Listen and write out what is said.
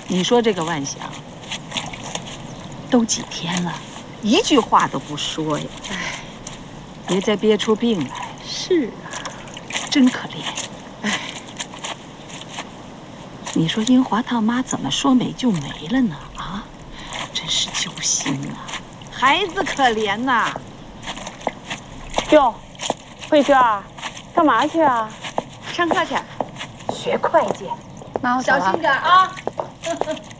你说这个万祥，都几天了，一句话都不说呀！哎，别再憋出病来。是啊，真可怜。哎，你说英华他妈怎么说没就没了呢？啊，真是揪心呐！孩子可怜呐。 哟，慧娟儿，干嘛去啊？ 上课去， 学会计。 小心点啊！